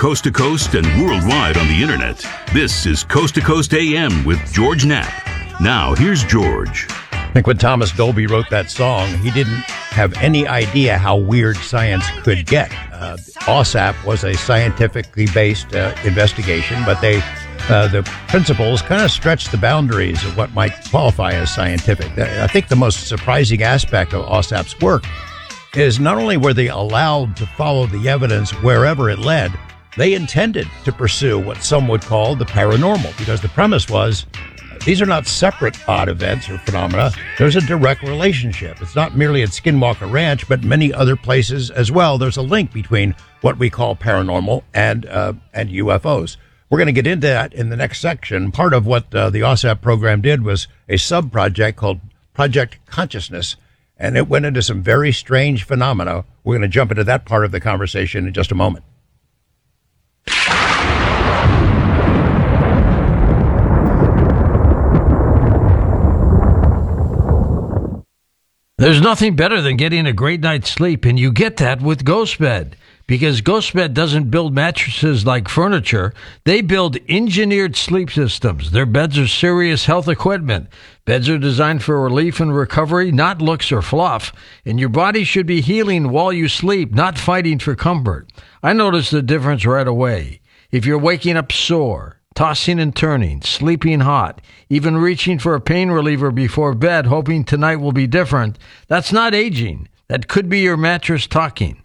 coast to coast and worldwide on the internet. This is Coast to Coast AM with George Knapp. Now, here's George. I think when Thomas Dolby wrote that song, he didn't have any idea how weird science could get. OSAP was a scientifically based investigation, but the principles kind of stretched the boundaries of what might qualify as scientific. I think the most surprising aspect of OSAP's work is not only were they allowed to follow the evidence wherever it led, they intended to pursue what some would call the paranormal, because the premise was these are not separate odd events or phenomena. There's a direct relationship. It's not merely at Skinwalker Ranch, but many other places as well. There's a link between what we call paranormal and UFOs. We're going to get into that in the next section. Part of what the OSAP program did was a sub-project called Project Consciousness, and it went into some very strange phenomena. We're going to jump into that part of the conversation in just a moment. There's nothing better than getting a great night's sleep, and you get that with GhostBed. Because GhostBed doesn't build mattresses like furniture. They build engineered sleep systems. Their beds are serious health equipment. Beds are designed for relief and recovery, not looks or fluff. And your body should be healing while you sleep, not fighting for comfort. I noticed the difference right away. If you're waking up sore, tossing and turning, sleeping hot, even reaching for a pain reliever before bed, hoping tonight will be different, that's not aging. That could be your mattress talking.